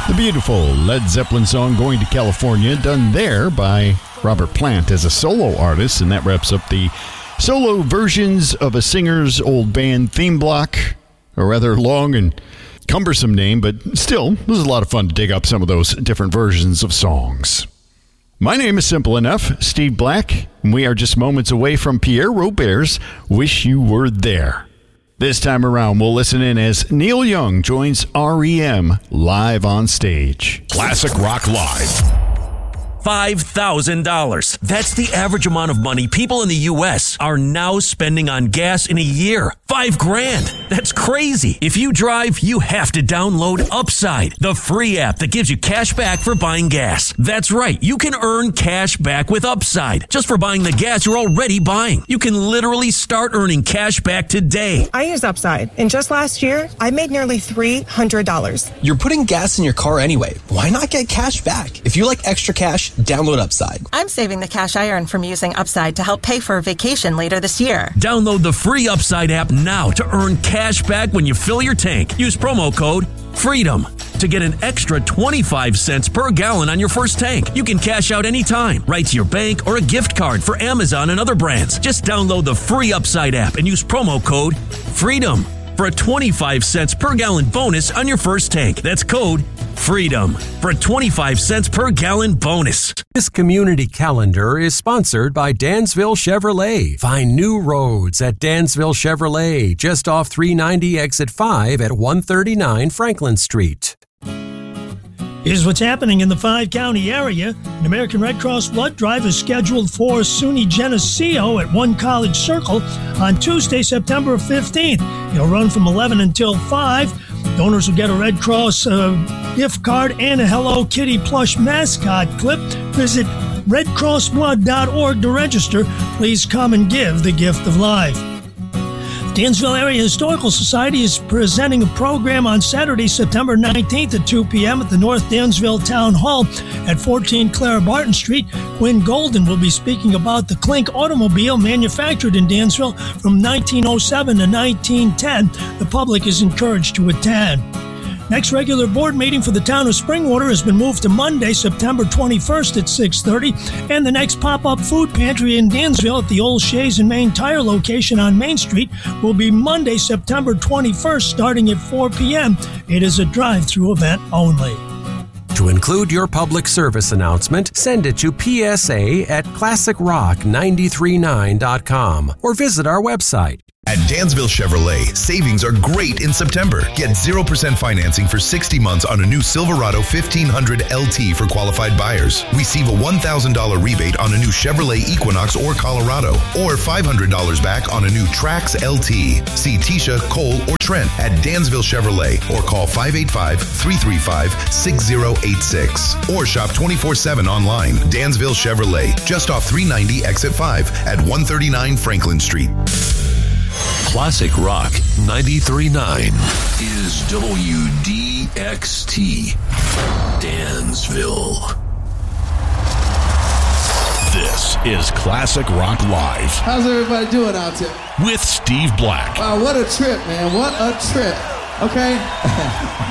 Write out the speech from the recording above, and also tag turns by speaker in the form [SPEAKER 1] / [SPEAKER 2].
[SPEAKER 1] The beautiful Led Zeppelin song Going to California, done there by Robert Plant as a solo artist, and that wraps up the solo versions of a singer's old band theme block. A rather long and cumbersome name, but still, it was a lot of fun to dig up some of those different versions of songs. My name is simple enough, Steve Black, and we are just moments away from Pierre Robert's Wish You Were There. This time around, we'll listen in as Neil Young joins R.E.M. live on stage.
[SPEAKER 2] Classic Rock Live. $5,000. That's the average amount of money people in the U.S. are now spending on gas in a year. $5,000. That's crazy. If you drive, you have to download Upside, the free app that gives you cash back for buying gas. That's right. You can earn cash back with Upside just for buying the gas you're already buying. You can literally start earning cash back today.
[SPEAKER 3] I use Upside, and just last year, I made nearly $300.
[SPEAKER 4] You're putting gas in your car anyway. Why not get cash back? If you like extra cash, download Upside.
[SPEAKER 3] I'm saving the cash I earn from using Upside to help pay for a vacation later this year.
[SPEAKER 2] Download the free Upside app now to earn cash back when you fill your tank. Use promo code FREEDOM to get an extra 25 cents per gallon on your first tank. You can cash out anytime, right to your bank or a gift card for Amazon and other brands. Just download the free Upside app and use promo code FREEDOM for a 25 cents per gallon bonus on your first tank. That's code FREEDOM for a 25 cents per gallon bonus.
[SPEAKER 5] This community calendar is sponsored by Dansville Chevrolet. Find new roads at Dansville Chevrolet, just off 390 exit 5 at 139 Franklin Street.
[SPEAKER 6] Here's what's happening in the 5-county area. An American Red Cross blood drive is scheduled for SUNY Geneseo at One College Circle on Tuesday, September 15th. It'll run from 11 until 5. Donors will get a Red Cross gift card and a Hello Kitty plush mascot clip. Visit redcrossblood.org to register. Please come and give the gift of life. Dansville Area Historical Society is presenting a program on Saturday, September 19th at 2 p.m. at the North Dansville Town Hall at 14 Clara Barton Street. Quinn Golden will be speaking about the Clink automobile manufactured in Dansville from 1907 to 1910. The public is encouraged to attend. Next regular board meeting for the town of Springwater has been moved to Monday, September 21st at 6:30, and the next pop-up food pantry in Dansville at the old Shays and Main Tire location on Main Street will be Monday, September 21st, starting at 4 p.m. It is a drive-through event only.
[SPEAKER 5] To include your public service announcement, send it to psa@classicrock939.com or visit our website.
[SPEAKER 7] At Dansville Chevrolet, savings are great in September. Get 0% financing for 60 months on a new Silverado 1500 LT for qualified buyers. Receive a $1,000 rebate on a new Chevrolet Equinox or Colorado, or $500 back on a new Trax LT. See Tisha, Cole, or Trent at Dansville Chevrolet, or call 585-335-6086. Or shop 24/7 online. Dansville Chevrolet, just off 390 exit 5 at 139 Franklin Street.
[SPEAKER 2] Classic Rock 93.9 is WDXT Dansville. This is Classic Rock Live.
[SPEAKER 8] How's everybody doing out there?
[SPEAKER 2] With Steve Black.
[SPEAKER 8] Wow, what a trip, man. What a trip. Okay?